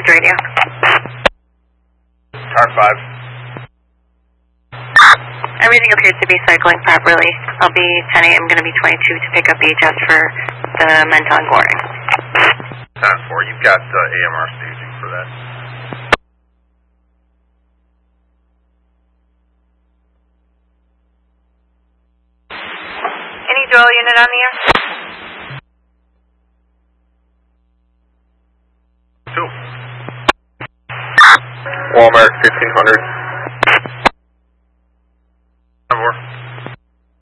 radio. Car 5. Everything appears to be cycling properly. I'll be 10 a.m. going to be 22 to pick up BHS for the Menton Goring. 10-4, you've got AMR staging for that. Any Doyle unit on the air? 2. Walmart 1500.